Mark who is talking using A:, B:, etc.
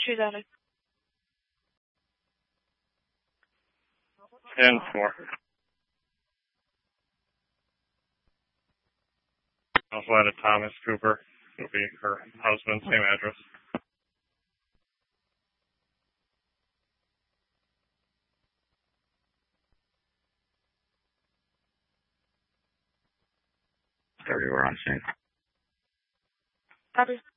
A: Street Attic.
B: 10-4. Also added Thomas Cooper. It'll be her husband, same address.
C: We're on sync.
A: Copy.